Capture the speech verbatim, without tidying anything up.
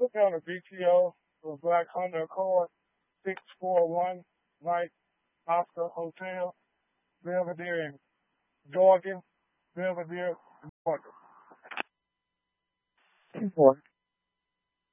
put me on a B T O for Black Honda Accord, six four one Mike Oscar Hotel, Belvedere in Georgia, Belvedere, Georgia. Four.